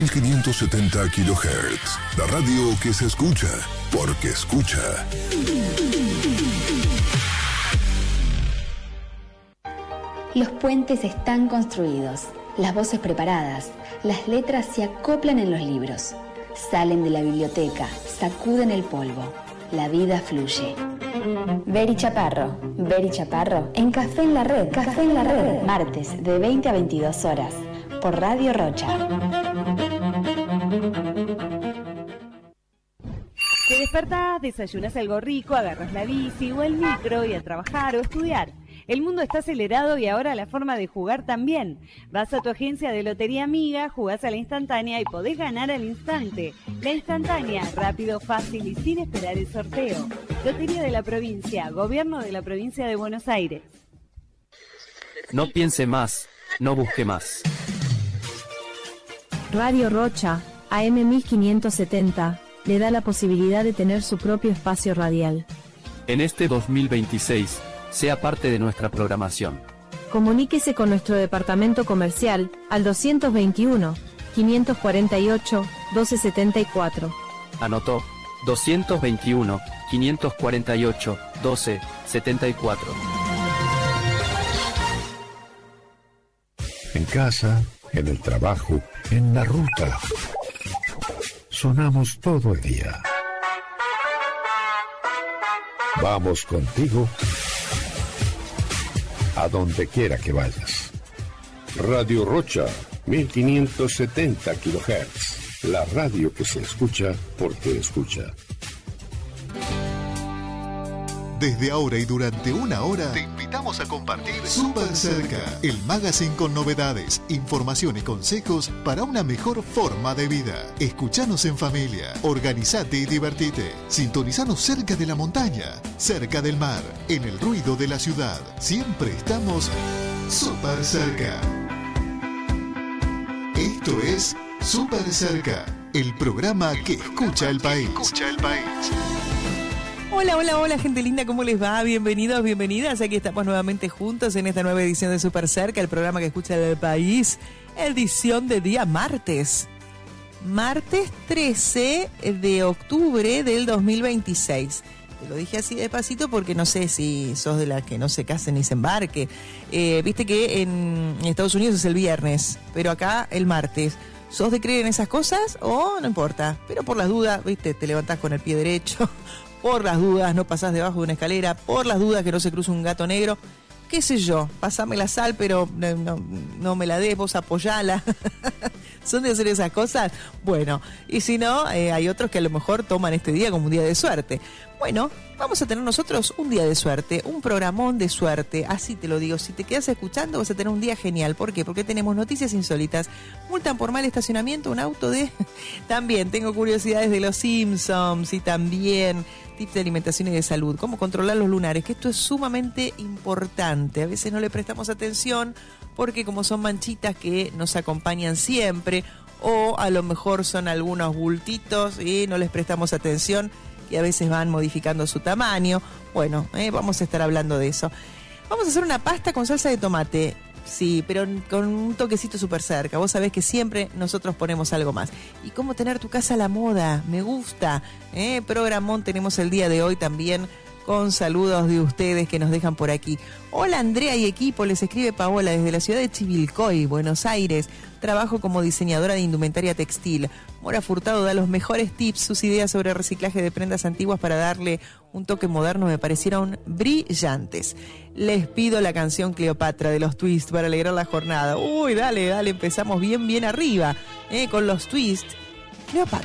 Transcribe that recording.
1570 kHz, la radio que se escucha, porque escucha. Los puentes están construidos, las voces preparadas, las letras se acoplan en los libros, salen de la biblioteca, sacuden el polvo, la vida fluye. Beri Chaparro, en Café en la Red, martes de 20 a 22 horas, por Radio Rocha. Te despertás, desayunas algo rico, agarras la bici o el micro y a trabajar o estudiar. El mundo está acelerado y ahora la forma de jugar también. Vas a tu agencia de Lotería Amiga, jugás a la instantánea y podés ganar al instante. La instantánea, rápido, fácil y sin esperar el sorteo. Lotería de la Provincia, Gobierno de la Provincia de Buenos Aires. No piense más, no busque más. Radio Rocha, AM 1570, le da la posibilidad de tener su propio espacio radial. En este 2026, sea parte de nuestra programación. Comuníquese con nuestro departamento comercial al 221-548-1274. Anotó, 221-548-1274. En casa, en el trabajo, en la ruta. Sonamos todo el día. Vamos contigo a donde quiera que vayas. Radio Rocha, 1570 kHz. La radio que se escucha porque escucha. Desde ahora y durante una hora te invitamos a compartir Súper Cerca, el magazine con novedades, información y consejos para una mejor forma de vida. Escuchanos en familia, organizate y divertite. Sintonizanos cerca de la montaña, cerca del mar, en el ruido de la ciudad. Siempre estamos Súper Cerca. Esto es Súper Cerca, el programa que escucha el país. Hola, gente linda, ¿cómo les va? Bienvenidos, bienvenidas. Aquí estamos nuevamente juntos en esta nueva edición de Súper Cerca, el programa que escucha el país. Edición de día martes. Martes 13 de octubre del 2026. Te lo dije así despacito porque no sé si sos de las que no se casen ni se embarque. Viste que en Estados Unidos es el viernes, pero acá el martes. ¿Sos de creer en esas cosas o no importa? Pero por las dudas, viste, te levantás con el pie derecho. Por las dudas no pasás debajo de una escalera, por las dudas que no se cruza un gato negro, qué sé yo, pasame la sal, pero no me la des, vos apoyala. ¿Son de hacer esas cosas? Bueno, y si no, hay otros que a lo mejor toman este día como un día de suerte. Bueno, vamos a tener nosotros un día de suerte, un programón de suerte, así te lo digo. Si te quedas escuchando vas a tener un día genial. ¿Por qué? Porque tenemos noticias insólitas, multan por mal estacionamiento un auto de... También tengo curiosidades de los Simpsons y también tips de alimentación y de salud, cómo controlar los lunares, que esto es sumamente importante. A veces no le prestamos atención porque como son manchitas que nos acompañan siempre, o a lo mejor son algunos bultitos y no les prestamos atención y a veces van modificando su tamaño. Bueno, vamos a estar hablando de eso. Vamos a hacer una pasta con salsa de tomate. Sí, pero con un toquecito Súper Cerca. Vos sabés que siempre nosotros ponemos algo más. Y cómo tener tu casa a la moda, me gusta. Programón tenemos el día de hoy también con saludos de ustedes que nos dejan por aquí. Hola Andrea y equipo, les escribe Paola desde la ciudad de Chivilcoy, Buenos Aires. Trabajo como diseñadora de indumentaria textil. Mora Furtado da los mejores tips, sus ideas sobre reciclaje de prendas antiguas para darle un toque moderno me parecieron brillantes. Les pido la canción Cleopatra de los Twist para alegrar la jornada. Uy, dale, empezamos bien arriba, con los Twist. Cleopatra.